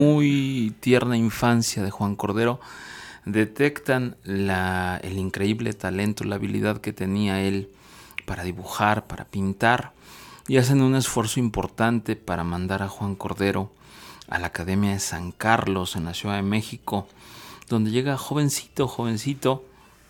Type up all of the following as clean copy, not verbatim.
muy tierna infancia de Juan Cordero detectan el increíble talento, la habilidad que tenía él para dibujar, para pintar, y hacen un esfuerzo importante para mandar a Juan Cordero a la Academia de San Carlos en la Ciudad de México, donde llega jovencito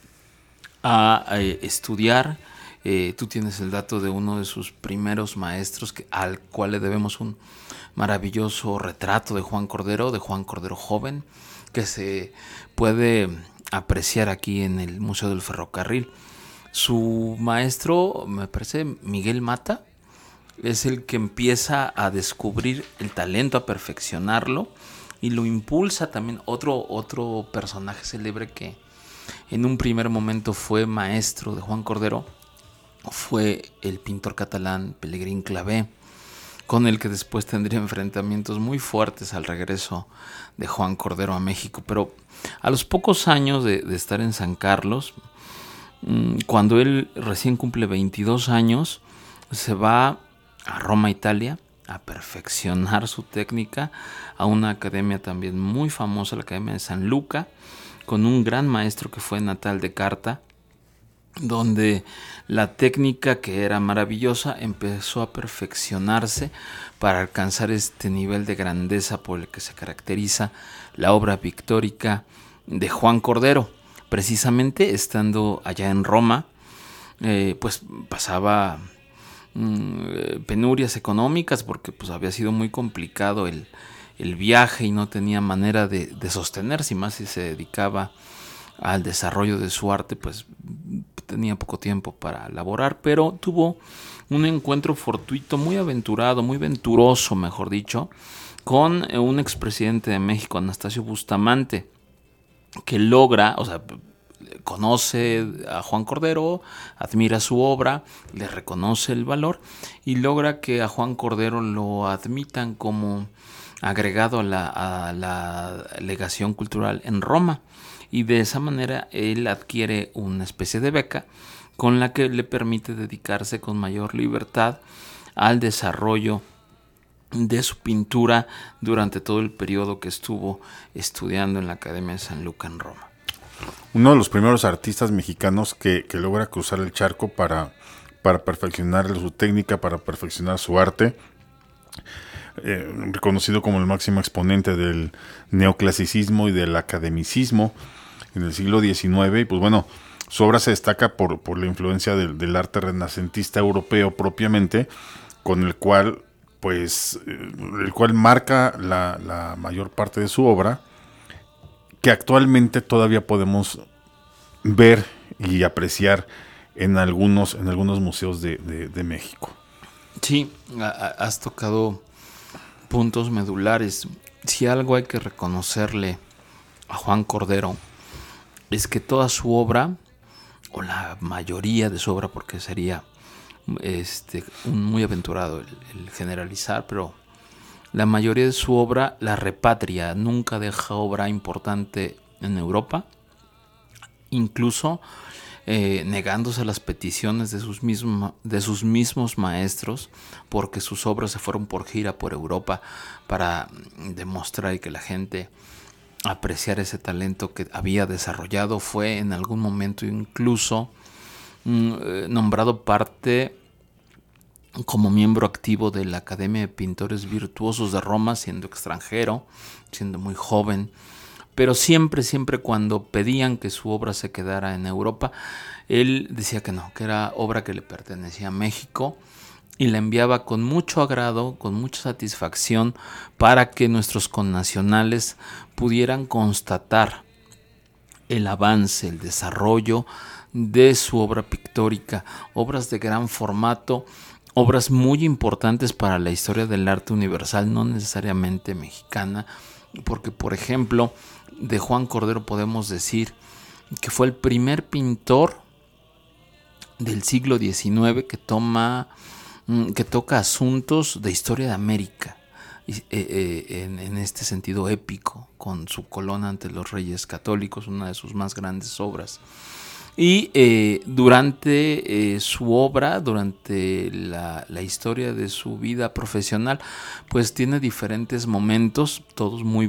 a estudiar. Tú tienes el dato de uno de sus primeros maestros al cual le debemos un maravilloso retrato de Juan Cordero joven, que se puede apreciar aquí en el Museo del Ferrocarril. Su maestro, me parece Miguel Mata, es el que empieza a descubrir el talento, a perfeccionarlo y lo impulsa también otro personaje célebre que en un primer momento fue maestro de Juan Cordero, fue el pintor catalán Pelegrín Clavé, con el que después tendría enfrentamientos muy fuertes al regreso de Juan Cordero a México. Pero a los pocos años de estar en San Carlos, cuando él recién cumple 22 años, se va a Roma, Italia, a perfeccionar su técnica a una academia también muy famosa, la Academia de San Luca, con un gran maestro que fue Natal de Carta, donde la técnica, que era maravillosa, empezó a perfeccionarse para alcanzar este nivel de grandeza por el que se caracteriza la obra pictórica de Juan Cordero. Precisamente estando allá en Roma, pues pasaba penurias económicas porque pues había sido muy complicado el viaje y no tenía manera de sostenerse, y más si se dedicaba al desarrollo de su arte, pues tenía poco tiempo para laborar, pero tuvo un encuentro fortuito, muy aventurado, muy venturoso, mejor dicho, con un expresidente de México, Anastasio Bustamante, que logra, o sea, conoce a Juan Cordero, admira su obra, le reconoce el valor y logra que a Juan Cordero lo admitan como agregado a la legación cultural en Roma, y de esa manera él adquiere una especie de beca con la que le permite dedicarse con mayor libertad al desarrollo de su pintura durante todo el periodo que estuvo estudiando en la Academia de San Luca en Roma. Uno de los primeros artistas mexicanos que logra cruzar el charco para perfeccionar su técnica, para perfeccionar su arte. Reconocido como el máximo exponente del neoclasicismo y del academicismo en el siglo XIX. Y pues bueno, su obra se destaca por la influencia del arte renacentista europeo propiamente, con el cual marca la mayor parte de su obra, que actualmente todavía podemos ver y apreciar en algunos museos de México. Sí, has tocado puntos medulares. Si algo hay que reconocerle a Juan Cordero es que toda su obra, o la mayoría de su obra, porque sería muy aventurado el generalizar, pero la mayoría de su obra la repatria, nunca deja obra importante en Europa, incluso negándose a las peticiones de sus mismos maestros, porque sus obras se fueron por gira por Europa para demostrar que la gente apreciar ese talento que había desarrollado. Fue en algún momento incluso nombrado parte como miembro activo de la Academia de Pintores Virtuosos de Roma, siendo extranjero, siendo muy joven. Pero siempre cuando pedían que su obra se quedara en Europa, él decía que no, que era obra que le pertenecía a México, y la enviaba con mucho agrado, con mucha satisfacción, para que nuestros connacionales pudieran constatar el avance, el desarrollo de su obra pictórica, obras de gran formato, obras muy importantes para la historia del arte universal, no necesariamente mexicana, porque por ejemplo de Juan Cordero podemos decir que fue el primer pintor del siglo XIX que toca asuntos de historia de América, en este sentido épico, con su Colón ante los Reyes Católicos, una de sus más grandes obras. Y durante su obra, durante la historia de su vida profesional, pues tiene diferentes momentos, todos muy